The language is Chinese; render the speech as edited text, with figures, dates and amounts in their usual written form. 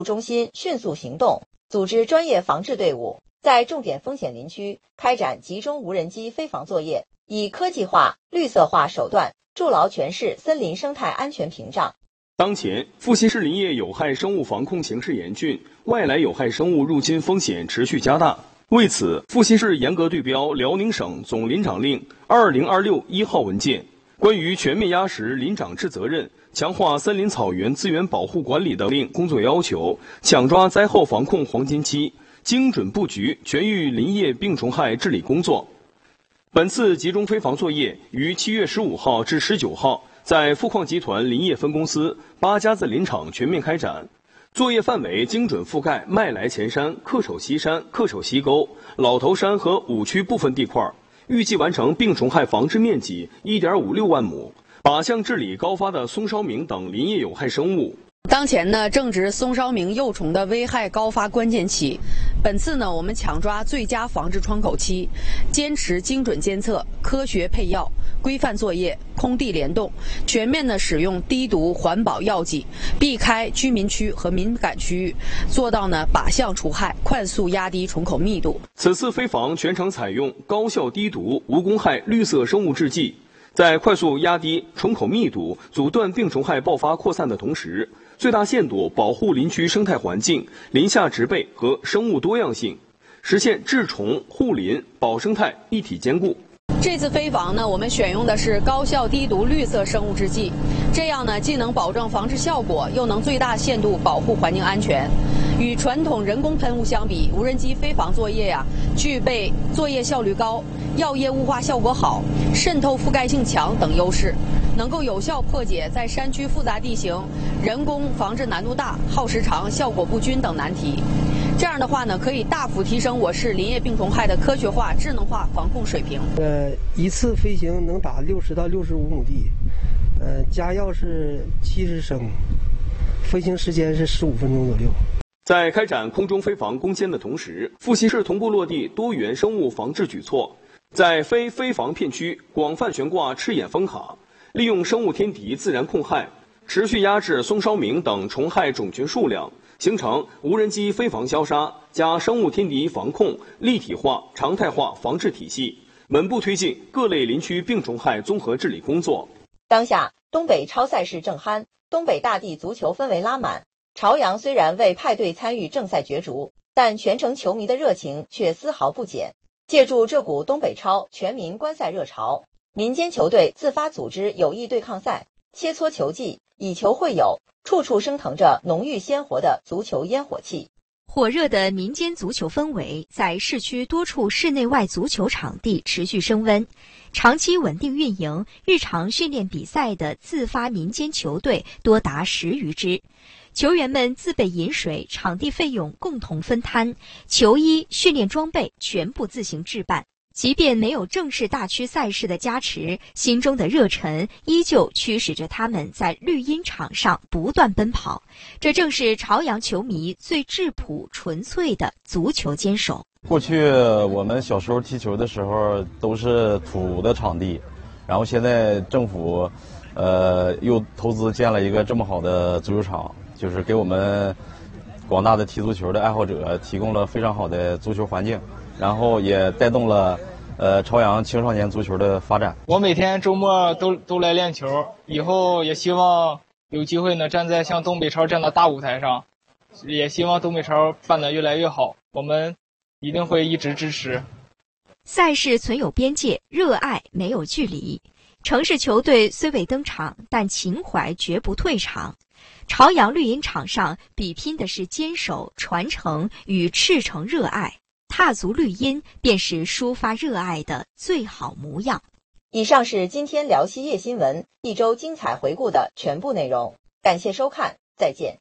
中心迅速行动，组织专业防治队伍，在重点风险林区开展集中无人机飞防作业，以科技化、绿色化手段筑牢全市森林生态安全屏障。 当前，阜新市林业有害生物防控形势严峻，外来有害生物入侵风险持续加大。为此，阜新市严格对标辽宁省总林长令2026-1号文件，关于全面压实林长制责任、强化森林草原资源保护管理等令工作要求，抢抓灾后防控黄金期，精准布局全域林业病虫害治理工作。本次集中飞防作业于7月15号至19号在富矿集团林业分公司8家子林场全面开展。作业范围精准覆盖麦来前山、恪守西山、恪守西沟、老头山和五区部分地块，预计完成病虫害防治面积1.56万亩，靶向治理高发的松梢鸣等林业有害生物。 当前呢，正值松梢鸣幼虫的危害高发关键期。本次呢，我们抢抓最佳防治窗口期，坚持精准监测、科学配药、规范作业、空地联动，全面的使用低毒环保药剂，避开居民区和敏感区域，做到呢靶向除害，快速压低虫口密度。 此次飞防全程采用高效低毒无公害绿色生物制剂，在快速压低虫口密度、阻断病虫害爆发扩散的同时，最大限度保护林区生态环境、林下植被和生物多样性，实现治虫、护林、保生态一体兼顾。 这次飞防呢，我们选用的是高效低毒绿色生物制剂，这样呢，既能保证防治效果，又能最大限度保护环境安全。与传统人工喷雾相比，无人机飞防作业呀，具备作业效率高、药液雾化效果好、渗透覆盖性强等优势，能够有效破解在山区复杂地形、人工防治难度大、耗时长、效果不均等难题。这样的话呢，可以大幅提升我市林业病虫害的科学化、智能化防控水平。 一次飞行能打60到65亩地，加药是70升，飞行时间是15分钟左右。 在开展空中飞防攻坚的同时，阜新市同步落地多元生物防治举措，在非飞防片区广泛悬挂赤眼蜂卡，利用生物天敌自然控害，持续压制松梢鸣等虫害种群数量，形成无人机飞防消杀加生物天敌防控立体化、常态化防治体系，稳步推进各类林区病虫害综合治理工作。 当下，东北超赛事正酣，东北大地足球氛围拉满。朝阳虽然未派队参与正赛角逐，但全城球迷的热情却丝毫不减。借助这股东北超全民观赛热潮，民间球队自发组织友谊对抗赛，切磋球技，以球会友，处处升腾着浓郁鲜活的足球烟火气。 火热的民间足球氛围在市区多处室内外足球场地持续升温，长期稳定运营、日常训练比赛的自发民间球队多达10余支。球员们自备饮水、场地费用共同分摊，球衣、训练装备全部自行置办。即便没有正式大区赛事的加持，心中的热忱依旧驱使着他们在绿茵场上不断奔跑。这正是朝阳球迷最质朴纯粹的足球坚守。 过去我们小时候踢球的时候都是土的场地，然后现在政府又投资建了一个这么好的足球场，就是给我们广大的踢足球的爱好者提供了非常好的足球环境，然后也带动了朝阳青少年足球的发展。 我每天周末都来练球，以后也希望有机会呢站在像东北超这样的大舞台上，也希望东北超办得越来越好，我们一定会一直支持。 赛事存有边界，热爱没有距离。城市球队虽未登场，但情怀绝不退场。朝阳绿茵场上比拼的是坚守、传承与赤诚热爱，踏足绿茵便是抒发热爱的最好模样。 以上是今天辽西夜新闻一周精彩回顾的全部内容，感谢收看，再见。